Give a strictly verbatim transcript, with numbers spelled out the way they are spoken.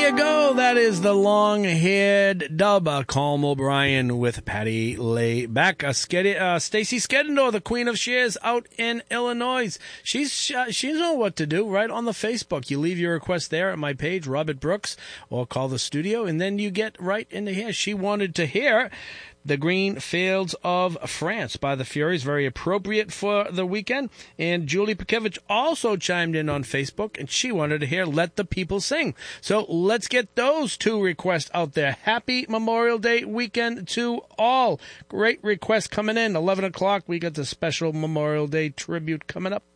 you go. That is the long-haired dub, uh, Colm O'Brien with Patty Lay back. Uh, Sked- uh, Stacy Skedendor, the queen of shares out in Illinois. She's uh, she knows what to do right on the Facebook. You leave your request there at my page, Robert Brooks, or call the studio, and then you get right into here. She wanted to hear The Green Fields of France by the Furies, very appropriate for the weekend. And Julie Pekevich also chimed in on Facebook, and she wanted to hear Let the People Sing. So let's get those two requests out there. Happy Memorial Day weekend to all. Great requests coming in. eleven o'clock, we got the special Memorial Day tribute coming up.